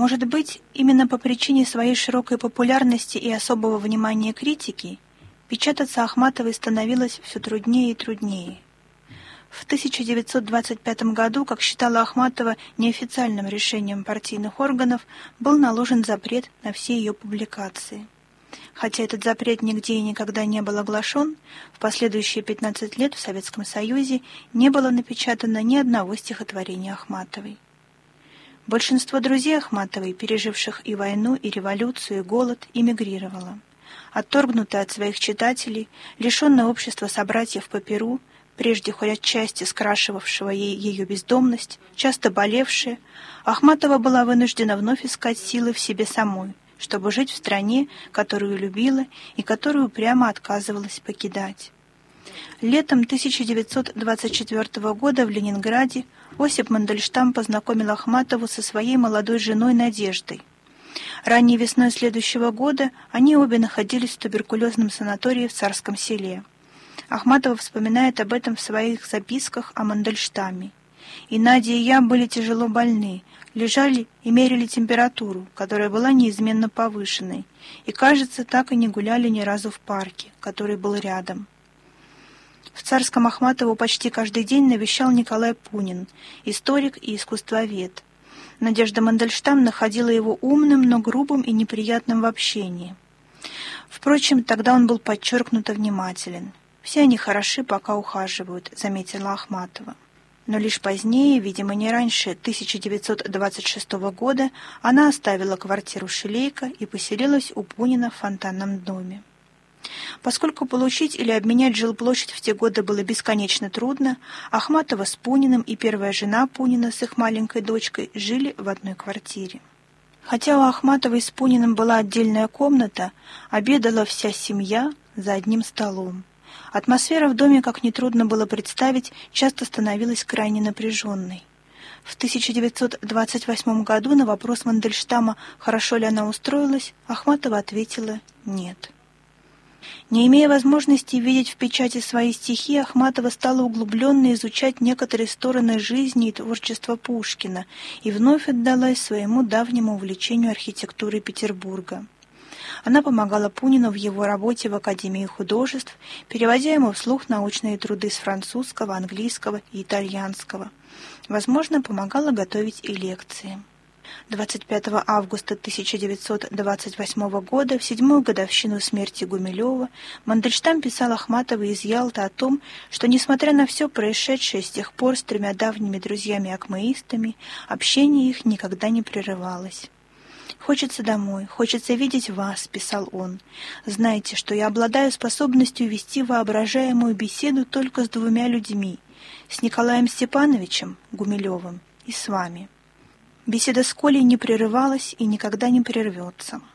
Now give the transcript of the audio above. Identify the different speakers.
Speaker 1: Может быть, именно по причине своей широкой популярности и особого внимания критики печататься Ахматовой становилось все труднее и труднее. В 1925 году, как считала Ахматова, неофициальным решением партийных органов был наложен запрет на все ее публикации. Хотя этот запрет нигде и никогда не был оглашен, в последующие 15 лет в Советском Союзе не было напечатано ни одного стихотворения Ахматовой. Большинство друзей Ахматовой, переживших и войну, и революцию, и голод, эмигрировало. Отторгнутая от своих читателей, лишенная общества собратьев по перу, прежде хоть отчасти скрашивавшего ей ее бездомность, часто болевшая, Ахматова была вынуждена вновь искать силы в себе самой, чтобы жить в стране, которую любила и которую прямо отказывалась покидать. Летом 1924 года в Ленинграде Осип Мандельштам познакомил Ахматову со своей молодой женой Надеждой. Ранней весной следующего года они обе находились в туберкулезном санатории в Царском Селе. Ахматова вспоминает об этом в своих записках о Мандельштаме. «И Надя, и я были тяжело больны, лежали и мерили температуру, которая была неизменно повышенной, и, кажется, так и не гуляли ни разу в парке, который был рядом». В Царском Ахматову почти каждый день навещал Николай Пунин, историк и искусствовед. Надежда Мандельштам находила его умным, но грубым и неприятным в общении. Впрочем, тогда он был подчеркнуто внимателен. «Все они хороши, пока ухаживают», — заметила Ахматова. Но лишь позднее, видимо, не раньше 1926 года, она оставила квартиру Шилейко и поселилась у Пунина в фонтанном доме. Поскольку получить или обменять жилплощадь в те годы было бесконечно трудно, Ахматова с Пуниным и первая жена Пунина с их маленькой дочкой жили в одной квартире. Хотя у Ахматовой с Пуниным была отдельная комната, обедала вся семья за одним столом. Атмосфера в доме, как нетрудно было представить, часто становилась крайне напряженной. В 1928 году на вопрос Мандельштама, хорошо ли она устроилась, Ахматова ответила «нет». Не имея возможности видеть в печати свои стихи, Ахматова стала углубленно изучать некоторые стороны жизни и творчества Пушкина и вновь отдалась своему давнему увлечению архитектурой Петербурга. Она помогала Пунину в его работе в Академии художеств, переводя ему вслух научные труды с французского, английского и итальянского. Возможно, помогала готовить и лекции. 25 августа 1928 года, в 7-ю годовщину смерти Гумилева, Мандельштам писал Ахматовой из Ялты о том, что, несмотря на все происшедшее с тех пор с тремя давними друзьями-акмеистами, общение их никогда не прерывалось. «Хочется домой, хочется видеть вас», — писал он. «Знайте, что я обладаю способностью вести воображаемую беседу только с двумя людьми — с Николаем Степановичем Гумилевым и с вами». Беседа с Колей не прерывалась и никогда не прервется.